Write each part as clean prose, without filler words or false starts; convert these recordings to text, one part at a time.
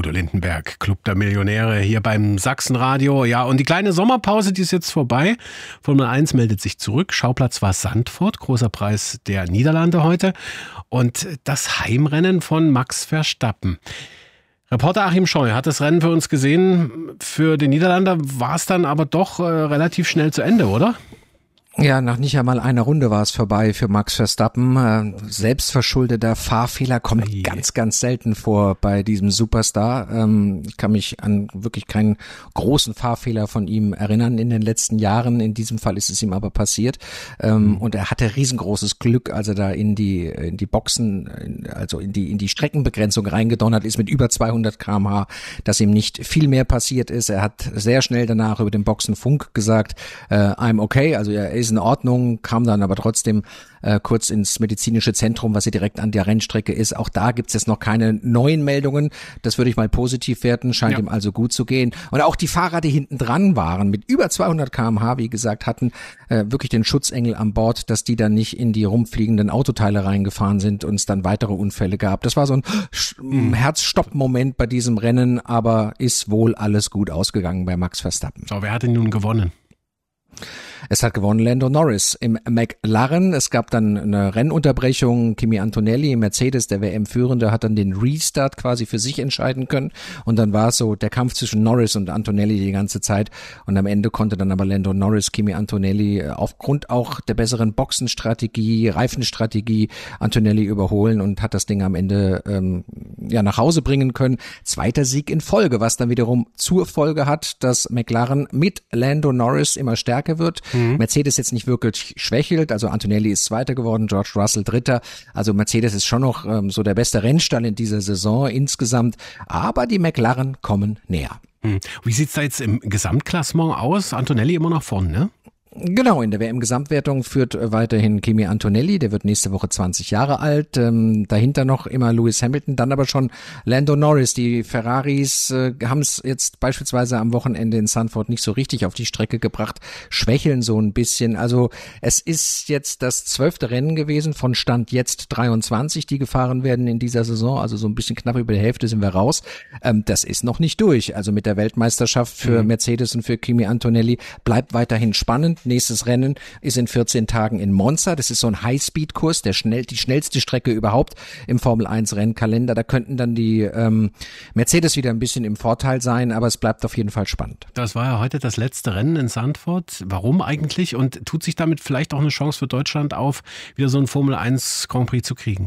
Udo Lindenberg, Club der Millionäre hier beim Sachsenradio. Ja, und die kleine Sommerpause, die ist jetzt vorbei. Formel 1 meldet sich zurück. Schauplatz war Zandvoort, großer Preis der Niederlande heute. Und das Heimrennen von Max Verstappen. Reporter Achim Scheu hat das Rennen für uns gesehen. Für den Niederlander war es dann aber doch relativ schnell zu Ende, oder? Ja, nach nicht einmal einer Runde war es vorbei für Max Verstappen. Selbstverschuldeter Fahrfehler kommt ganz, ganz selten vor bei diesem Superstar. Ich kann mich an wirklich keinen großen Fahrfehler von ihm erinnern in den letzten Jahren. In diesem Fall ist es ihm aber passiert. Und er hatte riesengroßes Glück, als er da in die Boxen, also in die Streckenbegrenzung reingedonnert ist mit über 200 km/h, dass ihm nicht viel mehr passiert ist. Er hat sehr schnell danach über den Boxenfunk gesagt, I'm okay, also er ist in Ordnung, kam dann aber trotzdem kurz ins medizinische Zentrum, was hier direkt an der Rennstrecke ist. Auch da gibt's jetzt noch keine neuen Meldungen. Das würde ich mal positiv werten, scheint ihm also gut zu gehen. Und auch die Fahrer, die hinten dran waren, mit über 200 km/h, wie gesagt, hatten wirklich den Schutzengel an Bord, dass die dann nicht in die rumfliegenden Autoteile reingefahren sind und es dann weitere Unfälle gab. Das war so ein Herzstopp-Moment bei diesem Rennen, aber ist wohl alles gut ausgegangen bei Max Verstappen. So, wer hat denn nun gewonnen? Es hat gewonnen Lando Norris im McLaren. Es gab dann eine Rennunterbrechung. Kimi Antonelli, Mercedes, der WM-Führende, hat dann den Restart quasi für sich entscheiden können. Und dann war es so der Kampf zwischen Norris und Antonelli die ganze Zeit. Und am Ende konnte dann aber Lando Norris Kimi Antonelli aufgrund auch der besseren Boxenstrategie, Reifenstrategie Antonelli überholen und hat das Ding am Ende nach Hause bringen können. Zweiter Sieg in Folge, was dann wiederum zur Folge hat, dass McLaren mit Lando Norris immer stärker wird. Mercedes jetzt nicht wirklich schwächelt, also Antonelli ist Zweiter geworden, George Russell Dritter, also Mercedes ist schon noch so der beste Rennstall in dieser Saison insgesamt, aber die McLaren kommen näher. Wie sieht's da jetzt im Gesamtklassement aus? Antonelli immer noch vorne, ne? Genau, in der WM-Gesamtwertung führt weiterhin Kimi Antonelli, der wird nächste Woche 20 Jahre alt, dahinter noch immer Lewis Hamilton, dann aber schon Lando Norris. Die Ferraris haben es jetzt beispielsweise am Wochenende in Zandvoort nicht so richtig auf die Strecke gebracht, schwächeln so ein bisschen. Also es ist jetzt das 12. Rennen gewesen von Stand jetzt 23, die gefahren werden in dieser Saison, also so ein bisschen knapp über die Hälfte sind wir raus. Das ist noch nicht durch, also mit der Weltmeisterschaft für Mercedes und für Kimi Antonelli bleibt weiterhin spannend. Nächstes Rennen ist in 14 Tagen in Monza. Das ist so ein High-Speed-Kurs, die schnellste Strecke überhaupt im Formel-1-Rennkalender. Da könnten dann die Mercedes wieder ein bisschen im Vorteil sein, aber es bleibt auf jeden Fall spannend. Das war ja heute das letzte Rennen in Zandvoort. Warum eigentlich? Und tut sich damit vielleicht auch eine Chance für Deutschland auf, wieder so einen Formel-1 Grand Prix zu kriegen?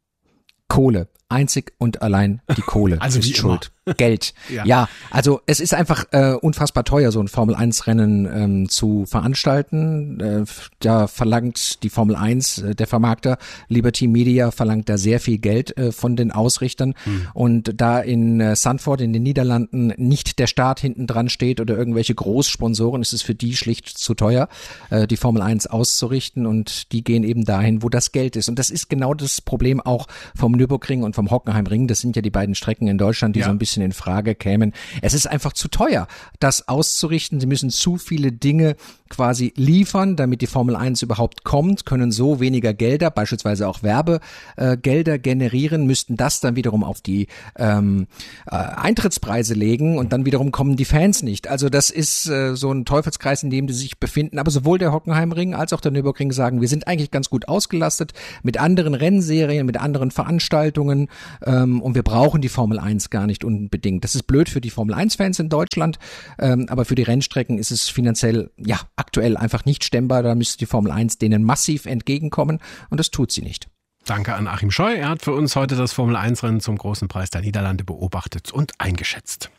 Kohle. Einzig und allein die Kohle also ist schuld. Geld. Ja, also es ist einfach unfassbar teuer, so ein Formel-1-Rennen zu veranstalten. Da verlangt die Formel 1, der Vermarkter Liberty Media, verlangt da sehr viel Geld von den Ausrichtern. Und da in Zandvoort in den Niederlanden nicht der Staat hinten dran steht oder irgendwelche Großsponsoren, ist es für die schlicht zu teuer, die Formel 1 auszurichten. Und die gehen eben dahin, wo das Geld ist. Und das ist genau das Problem auch vom Nürburgring und vom Hockenheimring. Das sind ja die beiden Strecken in Deutschland, die so ein bisschen in Frage kämen. Es ist einfach zu teuer, das auszurichten. Sie müssen zu viele Dinge quasi liefern, damit die Formel 1 überhaupt kommt, können so weniger Gelder, beispielsweise auch Werbegelder generieren, müssten das dann wiederum auf die Eintrittspreise legen und dann wiederum kommen die Fans nicht. Also das ist so ein Teufelskreis, in dem die sich befinden. Aber sowohl der Hockenheimring als auch der Nürburgring sagen, wir sind eigentlich ganz gut ausgelastet mit anderen Rennserien, mit anderen Veranstaltungen und wir brauchen die Formel 1 gar nicht unbedingt. Das ist blöd für die Formel 1-Fans in Deutschland, aber für die Rennstrecken ist es finanziell aktuell einfach nicht stemmbar. Da müsste die Formel 1 denen massiv entgegenkommen und das tut sie nicht. Danke an Achim Scheu. Er hat für uns heute das Formel-1-Rennen zum Großen Preis der Niederlande beobachtet und eingeschätzt.